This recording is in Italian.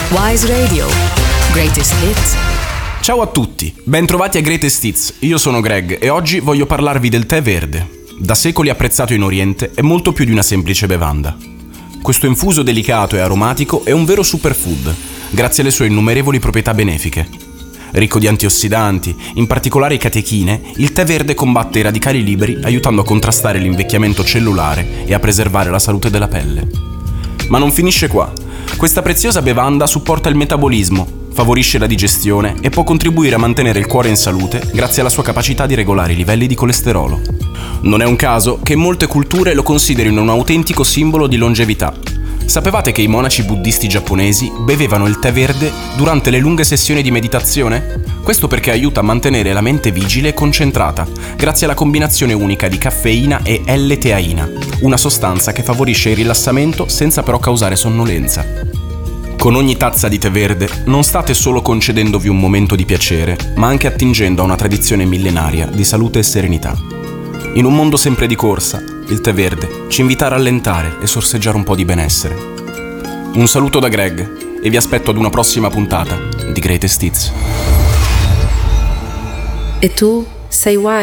Wise Radio. Greatest Hits. Ciao a tutti, bentrovati a Greatest Hits. Io sono Greg e oggi voglio parlarvi del tè verde. Da secoli apprezzato in Oriente, è molto più di una semplice bevanda. Questo infuso delicato e aromatico è un vero superfood, grazie alle sue innumerevoli proprietà benefiche. Ricco di antiossidanti, in particolare catechine, il tè verde combatte i radicali liberi aiutando a contrastare l'invecchiamento cellulare e a preservare la salute della pelle. Ma non finisce qua. Questa preziosa bevanda supporta il metabolismo, favorisce la digestione e può contribuire a mantenere il cuore in salute grazie alla sua capacità di regolare i livelli di colesterolo. Non è un caso che in molte culture lo considerino un autentico simbolo di longevità. Sapevate che i monaci buddisti giapponesi bevevano il tè verde durante le lunghe sessioni di meditazione? Questo perché aiuta a mantenere la mente vigile e concentrata, grazie alla combinazione unica di caffeina e L-teaina, una sostanza che favorisce il rilassamento senza però causare sonnolenza. Con ogni tazza di tè verde non state solo concedendovi un momento di piacere, ma anche attingendo a una tradizione millenaria di salute e serenità. In un mondo sempre di corsa, il tè verde ci invita a rallentare e sorseggiare un po' di benessere. Un saluto da Greg e vi aspetto ad una prossima puntata di Greatest Hits. E tu sei Wise?